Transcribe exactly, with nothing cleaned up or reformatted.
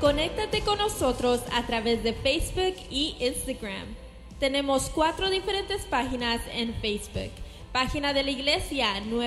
Conéctate con nosotros a través de Facebook y Instagram. Tenemos cuatro diferentes páginas en Facebook. Página de la iglesia, Nueva